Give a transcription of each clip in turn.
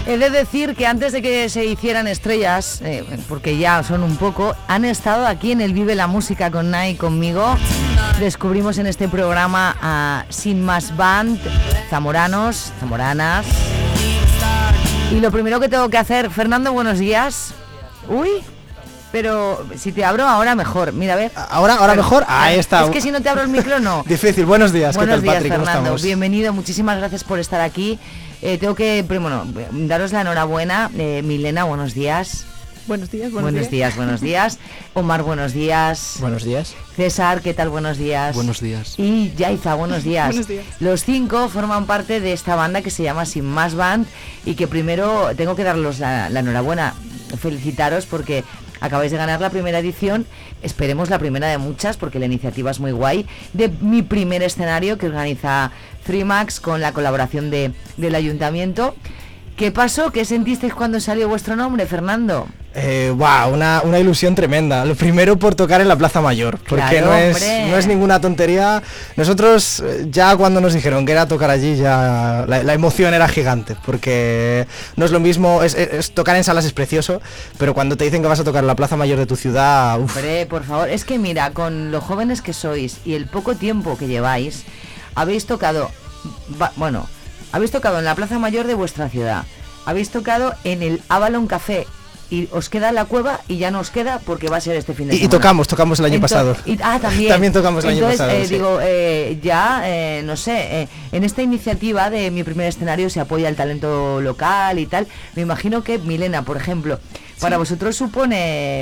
He de decir que antes de que se hicieran estrellas, porque ya son un poco, han estado aquí en el Vive la Música con Nai y conmigo. Descubrimos en este programa a Sin Más Band, zamoranos, zamoranas. Y lo primero que tengo que hacer, Fernando, buenos días. Uy, pero si te abro ahora mejor, mira a ver. ¿Ahora mejor? Ahí está. Es que si no te abro el micro no. Difícil, buenos días. Buenos ¿Qué tal, días, Patrick? ¿Cómo Fernando? estamos? Bienvenido, muchísimas gracias por estar aquí. Tengo que, daros la enhorabuena. Milena, buenos días. Buenos días. Buenos días. Omar, buenos días. Buenos días. César, ¿qué tal? Buenos días. Buenos días. Y Yaiza, buenos días. Buenos días. Los 5 forman parte de esta banda que se llama Sin Más Band y que primero tengo que daros la enhorabuena, felicitaros porque acabáis de ganar la primera edición, esperemos la primera de muchas porque la iniciativa es muy guay, de mi primer escenario que organiza 3Max con la colaboración del ayuntamiento. ¿Qué pasó? ¿Qué sentisteis cuando salió vuestro nombre, Fernando? Una ilusión tremenda. Lo primero por tocar en la Plaza Mayor, porque Claro, no es ninguna tontería. Nosotros ya cuando nos dijeron que era tocar allí, ya la emoción era gigante, porque no es lo mismo, tocar en salas es precioso, pero cuando te dicen que vas a tocar en la Plaza Mayor de tu ciudad... Hombre, por favor, es que mira, con lo jóvenes que sois y el poco tiempo que lleváis, habéis tocado en la Plaza Mayor de vuestra ciudad, habéis tocado en el Avalon Café y os queda la cueva y ya no os queda porque va a ser este fin de semana. Y tocamos el año pasado. También. También tocamos el año pasado. Sí. No sé, en esta iniciativa de mi primer escenario se apoya el talento local y tal. Me imagino que Milena, por ejemplo, para vosotros supone,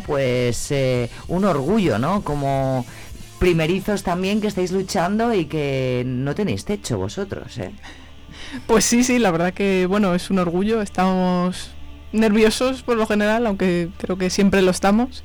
un orgullo, ¿no? Como primerizos también que estáis luchando y que no tenéis techo vosotros, ¿eh? Pues sí, la verdad que, es un orgullo. Estamos nerviosos por lo general, aunque creo que siempre lo estamos.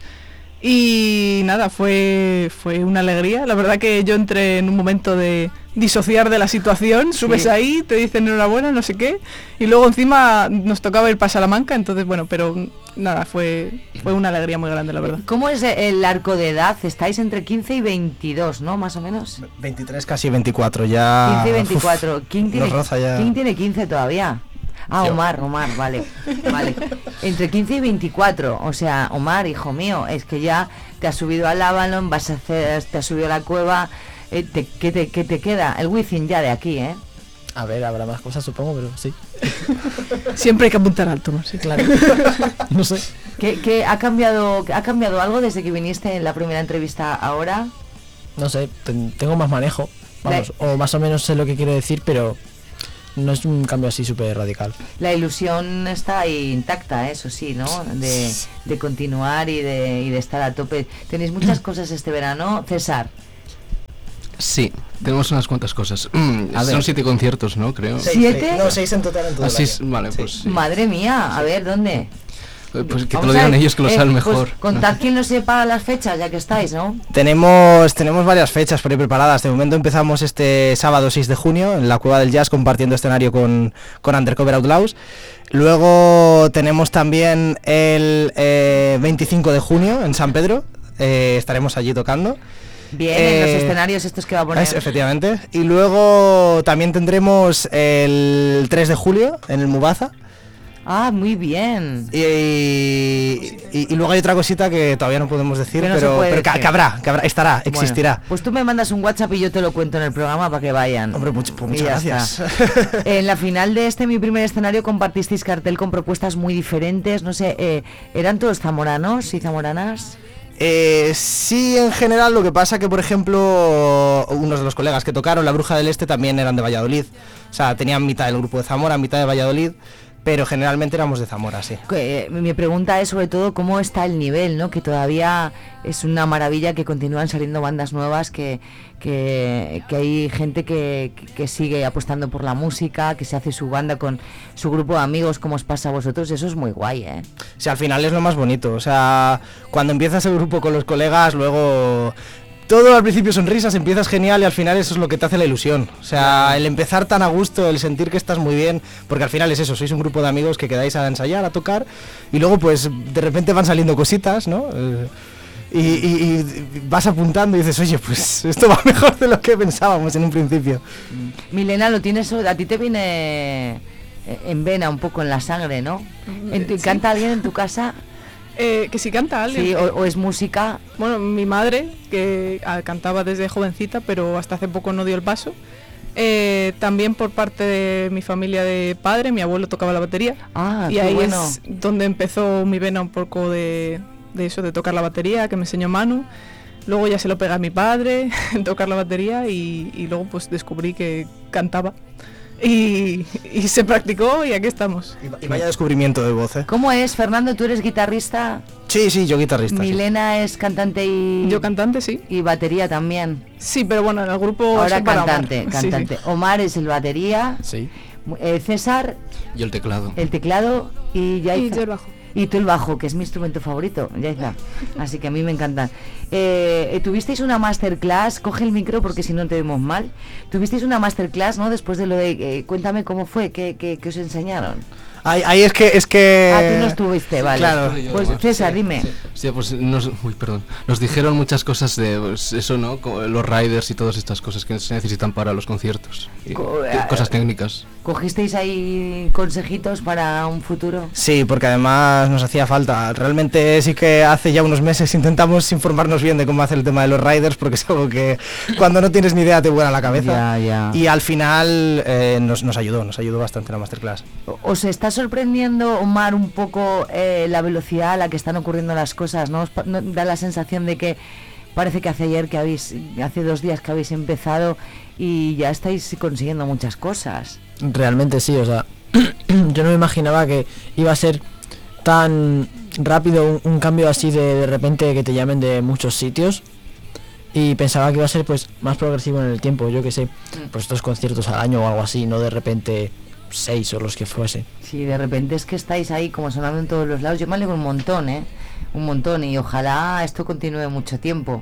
Y nada, fue una alegría. La verdad que yo entré en un momento de disociar de la situación. Subes ahí, te dicen enhorabuena, no sé qué. Y luego encima nos tocaba ir para Salamanca, entonces pero nada, fue una alegría muy grande, la verdad. ¿Cómo es el arco de edad? Estáis entre 15 y 22, ¿no? Más o menos. 23, casi 24 ya. 15 y 24. ¿Quién tiene 15 todavía? Yo. Omar, vale. Entre 15 y 24, o sea, Omar, hijo mío, es que ya te has subido al Avalon, te has subido a la cueva, ¿qué te queda? El Wizzing ya de aquí, ¿eh? A ver, habrá más cosas, supongo, pero sí. Siempre hay que apuntar alto, ¿no? Sí, claro. No sé. ¿Qué ha cambiado algo desde que viniste en la primera entrevista ahora? No sé, tengo más manejo, o más o menos sé lo que quiere decir, pero no es un cambio así súper radical. La ilusión está ahí intacta, eso sí, ¿no? De continuar y de estar a tope. Tenéis muchas cosas este verano, César. Sí, tenemos unas cuantas cosas. Son 7 conciertos, ¿no? Creo. 7. No, 6 en total. Vale, sí. pues sí. Madre mía, a ver, ¿dónde? Pues que te lo digan ellos, que lo saben mejor. Pues contad quién lo sepa las fechas, ya que estáis, ¿no? Tenemos varias fechas por ahí preparadas. De momento empezamos este sábado 6 de junio en la Cueva del Jazz compartiendo escenario con Undercover Outlaws. Luego tenemos también el 25 de junio en San Pedro. Estaremos allí tocando. Bien, en los escenarios estos que va a poner. Efectivamente. Y luego también tendremos el 3 de julio en el Mubaza. Ah, muy bien. Y luego hay otra cosita que todavía no podemos decir, pero que habrá, existirá. Bueno, pues tú me mandas un WhatsApp y yo te lo cuento en el programa para que vayan. Hombre, muchas gracias. En la final de mi primer escenario compartisteis cartel con propuestas muy diferentes, no sé, ¿eran todos zamoranos y zamoranas? Sí, en general. Lo que pasa que, por ejemplo, unos de los colegas que tocaron La Bruja del Este también eran de Valladolid. O sea, tenían mitad del grupo de Zamora, mitad de Valladolid, pero generalmente éramos de Zamora, sí. Mi pregunta es sobre todo cómo está el nivel, ¿no? Que todavía es una maravilla que continúan saliendo bandas nuevas, que hay gente que sigue apostando por la música, que se hace su banda con su grupo de amigos, como os pasa a vosotros. Eso es muy guay, ¿eh? Sí, al final es lo más bonito. O sea, cuando empiezas el grupo con los colegas, luego... Todo al principio sonrisas, empiezas genial y al final eso es lo que te hace la ilusión. O sea, el empezar tan a gusto, el sentir que estás muy bien, porque al final es eso, sois un grupo de amigos que quedáis a ensayar, a tocar, y luego pues de repente van saliendo cositas, ¿no? Y vas apuntando y dices, oye, pues esto va mejor de lo que pensábamos en un principio. Milena, lo tienes, a ti te viene vena, un poco en la sangre, ¿no? ¿Canta alguien en tu casa? Que si canta alguien. Sí, o es música. Bueno, mi madre, que cantaba desde jovencita, pero hasta hace poco no dio el paso. También por parte de mi familia de padre, mi abuelo tocaba la batería. Y ahí bueno. Es donde empezó mi vena un poco de eso, de tocar la batería, que me enseñó Manu. Luego ya se lo pega a mi padre, tocar la batería, y luego pues descubrí que cantaba. Y se practicó y aquí estamos. Y vaya descubrimiento de voz, ¿eh? ¿Cómo es, Fernando? ¿Tú eres guitarrista? Sí, yo guitarrista. Milena es cantante y... Yo cantante, sí. Y batería también. Sí, pero bueno, en el grupo... Ahora cantante. Sí. Omar es el batería. Sí. César... Yo el teclado. El teclado y Yaiza. Y yo el bajo. Y tú el bajo, que es mi instrumento favorito, Yaiza. Así que a mí me encanta. Tuvisteis una masterclass, coge el micro porque si no te vemos mal. Tuvisteis una masterclass, ¿no? Después de lo de... cuéntame cómo fue, ¿qué os enseñaron? Ahí es que... Ah, tú no estuviste, vale. Claro. Pues César, dime. Sí, pues nos dijeron muchas cosas de pues, eso, ¿no? Los riders y todas estas cosas que se necesitan para los conciertos. Cosas técnicas. ¿Cogisteis ahí consejitos para un futuro? Sí, porque además nos hacía falta. Realmente sí que hace ya unos meses intentamos informarnos bien de cómo hacer el tema de los riders, porque es algo que cuando no tienes ni idea te vuela la cabeza. Ya. Y al final nos ayudó bastante la masterclass. ¿Os está sorprendiendo, Omar, un poco la velocidad a la que están ocurriendo las cosas? ¿No da la sensación de que parece que hace 2 días que habéis empezado y ya estáis consiguiendo muchas cosas? Realmente sí, o sea, yo no me imaginaba que iba a ser tan rápido un cambio así de repente que te llamen de muchos sitios, y pensaba que iba a ser pues más progresivo en el tiempo, yo que sé, pues 2 conciertos al año o algo así, no de repente 6 o los que fuese. Sí, de repente es que estáis ahí como sonando en todos los lados. Yo me alegro un montón, y ojalá esto continúe mucho tiempo.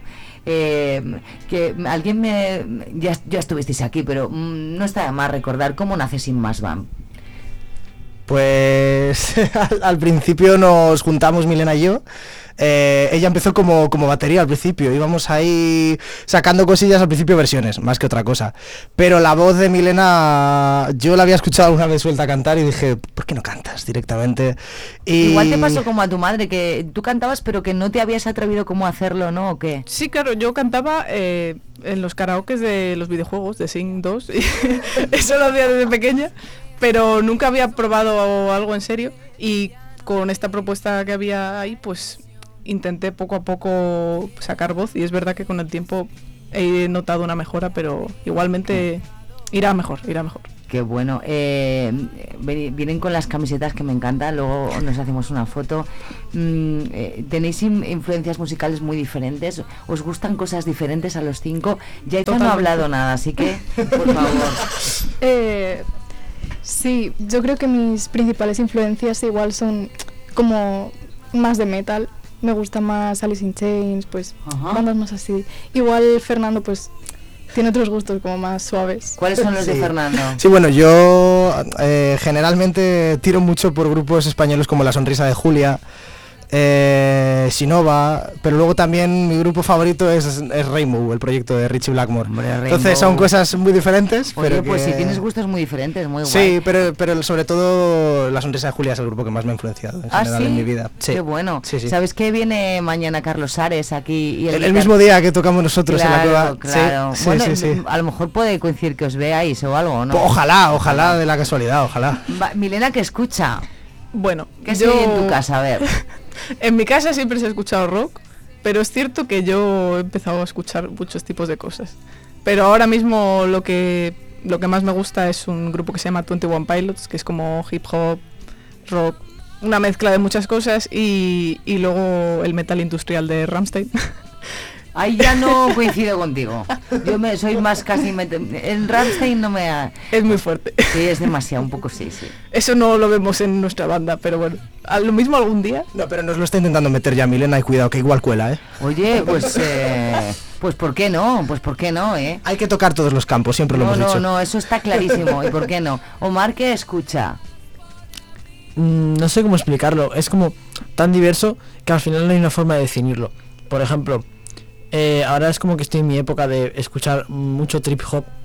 Que alguien ya estuvisteis aquí, pero no está de más recordar cómo nace Sin Más Band. Pues al principio nos juntamos Milena y yo. Ella empezó como batería al principio, íbamos ahí sacando cosillas al principio, versiones, más que otra cosa. Pero la voz de Milena, yo la había escuchado alguna vez suelta a cantar y dije, ¿por qué no cantas directamente? Igual te pasó como a tu madre, que tú cantabas pero que no te habías atrevido como a hacerlo, ¿no? ¿O qué? Sí, claro, yo cantaba en los karaokes de los videojuegos, de Sing 2, y eso lo hacía desde pequeña, pero nunca había probado algo en serio, y con esta propuesta que había ahí, pues intenté poco a poco sacar voz, y es verdad que con el tiempo he notado una mejora, pero igualmente irá mejor. Qué bueno. Vienen con las camisetas que me encantan, luego nos hacemos una foto. ¿Tenéis influencias musicales muy diferentes? ¿Os gustan cosas diferentes a los 5? Yaiza no ha hablado nada, así que, por favor. Sí, yo creo que mis principales influencias igual son como más de metal. Me gusta más Alice in Chains, pues bandas más así. Igual Fernando pues tiene otros gustos como más suaves. ¿Cuáles son los de Fernando? Sí, bueno, yo generalmente tiro mucho por grupos españoles como La Sonrisa de Julia, Sinova, pero luego también mi grupo favorito es Rainbow, el proyecto de Richie Blackmore. Entonces son cosas muy diferentes. Oye, pero pues si tienes gustos muy diferentes, muy guay. Sí, pero sobre todo La Sonrisa de Julia es el grupo que más me ha influenciado en general en mi vida. Sí. Qué bueno. Sí. ¿Sabes que viene mañana Carlos Ares aquí? Y el mismo día que tocamos nosotros en la cueva. Claro. Sí, bueno, sí. A lo mejor puede coincidir que os veáis o algo, ¿no? Pues ojalá de la casualidad, ojalá. Milena, ¿qué escucha? Bueno, ¿qué se oye en tu casa? A ver. En mi casa siempre se ha escuchado rock, pero es cierto que yo he empezado a escuchar muchos tipos de cosas. Pero ahora mismo lo que más me gusta es un grupo que se llama 21 Pilots, que es como hip hop, rock, una mezcla de muchas cosas, y luego el metal industrial de Rammstein. Ahí ya no coincido contigo. Yo soy más casi... En Rammstein no me... Es muy fuerte. Sí, es demasiado, un poco sí. Eso no lo vemos en nuestra banda, pero bueno, a lo mismo algún día. No, pero nos lo está intentando meter ya Milena, y cuidado, que igual cuela, ¿eh? Oye, pues ¿por qué no? Hay que tocar todos los campos, siempre lo hemos dicho. No, eso está clarísimo. ¿Y por qué no? Omar, ¿qué escucha? No sé cómo explicarlo, es como tan diverso que al final no hay una forma de definirlo. Por ejemplo, ahora es como que estoy en mi época de escuchar mucho trip hop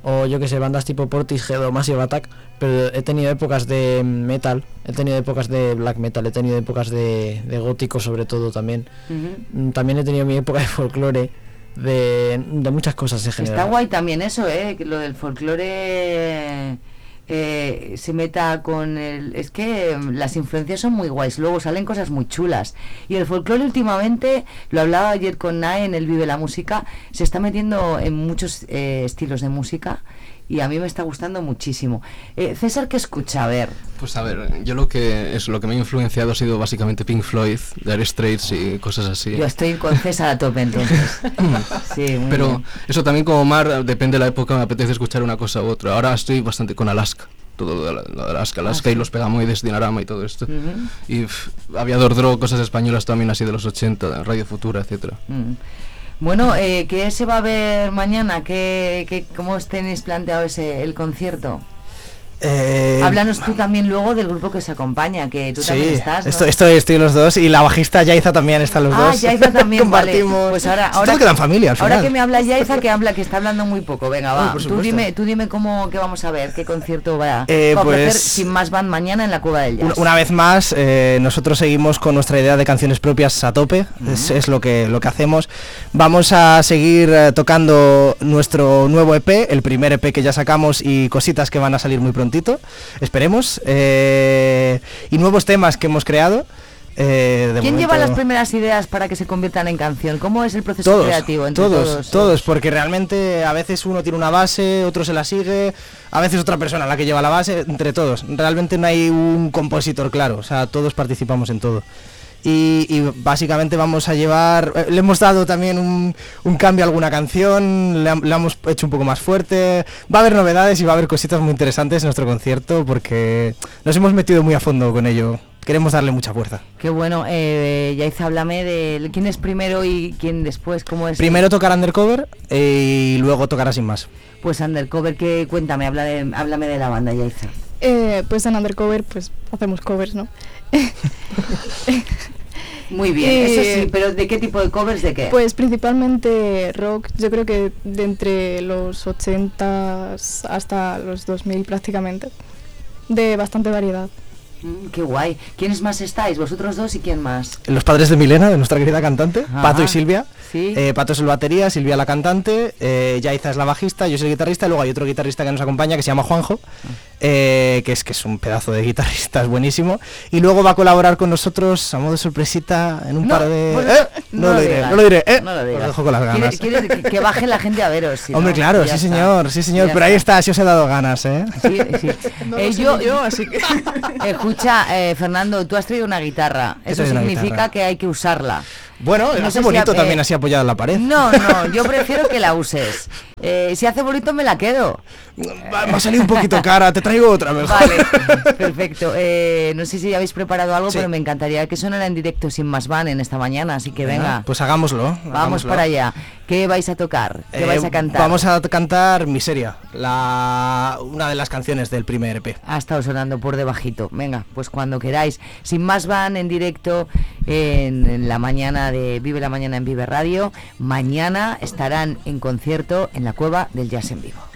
o yo que sé, bandas tipo Portishead o Massive Attack, pero he tenido épocas de metal, he tenido épocas de black metal, he tenido épocas de gótico sobre todo también. También he tenido mi época de folclore, de muchas cosas en general. Está guay también eso, que lo del folclore se meta con el... Es que las influencias son muy guays, luego salen cosas muy chulas. Y el folclore últimamente, lo hablaba ayer con Nae en el Vive la Música, se está metiendo en muchos estilos de música y a mí me está gustando muchísimo. César, ¿qué escucha? A ver. Pues a ver, yo lo que me ha influenciado ha sido básicamente Pink Floyd, Dire Straits y cosas así. Yo estoy con César a tope entonces. Sí, muy Pero bien. eso también como Mar, depende de la época, me apetece escuchar una cosa u otra. Ahora estoy bastante con Alaska, todo lo de Alaska sí. Y los Pegamoides, Dinarama y todo esto. Y Aviador Dro, cosas españolas también así de los 80, Radio Futura, etcétera. Bueno, ¿qué se va a ver mañana? ¿Cómo tenéis planteado el concierto? Háblanos tú también luego del grupo que os acompaña, que tú también estás, ¿no? Estoy los dos, y la bajista Yaiza también están los dos. Yaiza también, compartimos. Vale. Pues ahora todo queda en familia al final. Ahora que me habla Yaiza, que está hablando muy poco. Venga, va. Por Tú dime qué vamos a ver, qué concierto va a ofrecer Sin Más Band mañana en la Cueva del Jazz. Una vez más, nosotros seguimos con nuestra idea de canciones propias a tope. Es lo que hacemos. Vamos a seguir tocando nuestro nuevo EP, el primer EP que ya sacamos, y cositas que van a salir muy prontito, esperemos, y nuevos temas que hemos creado. ¿Quién lleva las primeras ideas para que se conviertan en canción? ¿Cómo es el proceso creativo entre todos, porque realmente a veces uno tiene una base, otro se la sigue, a veces otra persona la que lleva la base, entre todos. Realmente no hay un compositor claro, o sea, todos participamos en todo. Y básicamente vamos a llevar, le hemos dado también un cambio a alguna canción, la hemos hecho un poco más fuerte, va a haber novedades y va a haber cositas muy interesantes en nuestro concierto porque nos hemos metido muy a fondo con ello, queremos darle mucha fuerza. Qué bueno. Yaiza, háblame de quién es primero y quién después, ¿cómo es? Primero tocará Undercover y luego tocará Sin Más. Pues Undercover, cuéntame, háblame de la banda, Yaiza. Pues en Undercover pues hacemos covers, ¿no? Muy bien, eso sí, pero ¿de qué tipo de covers, de qué? Pues principalmente rock, yo creo que de entre los 80 hasta los 2000 prácticamente, de bastante variedad. Qué guay. ¿Quiénes más estáis? ¿Vosotros dos y quién más? Los padres de Milena, de nuestra querida cantante. Ajá. Pato y Silvia. ¿Sí? Pato es el batería, Silvia la cantante, Yaiza es la bajista, yo soy el guitarrista, y luego hay otro guitarrista que nos acompaña que se llama Juanjo, que es un pedazo de guitarrista, es buenísimo, y luego va a colaborar con nosotros a modo de sorpresita en un par de... Pues, no lo diré. No lo digas. Os dejo con las ganas. ¿Quieres que baje la gente a veros? Si Hombre, no, claro, sí señor, pero ahí está, si os he dado ganas, Sí. No lo sé yo, así que... Escucha, Fernando, tú has traído una guitarra, eso significa que hay que usarla. Bueno, no hace bonito también así apoyado en la pared. No, yo prefiero que la uses. Si hace bonito me la quedo. Me ha salido un poquito cara, te traigo otra mejor. Vale, perfecto. No sé si habéis preparado algo, sí, pero me encantaría que sonara en directo Sin Más Van en esta mañana, así que venga. Pues hagámoslo. Vamos para allá. ¿Qué vais a tocar? ¿Qué vais a cantar? Vamos a cantar Miseria, una de las canciones del primer EP. Ha estado sonando por debajito. Venga, pues cuando queráis. Sin Más Van en directo en la mañana de Vive la Mañana en Vive Radio. Mañana estarán en concierto en la Cueva del Jazz en Vivo.